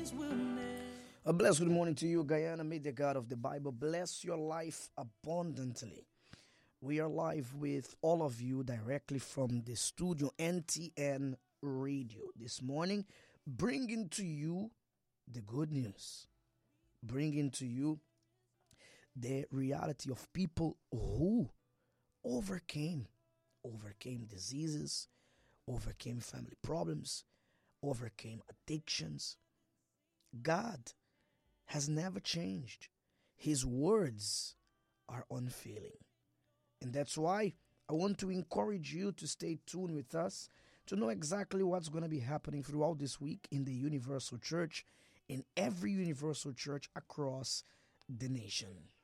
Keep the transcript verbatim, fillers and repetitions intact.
A blessed good morning to you, Guyana. May the God of the Bible bless your life abundantly. We are live with all of you directly from the studio N T N Radio this morning, bringing to you the good news, bringing to you the reality of people who overcame, overcame diseases, overcame family problems, overcame addictions. God has never changed. His words are unfailing. And that's why I want to encourage you to stay tuned with us to know exactly what's going to be happening throughout this week in the Universal Church, in every Universal Church across the nation.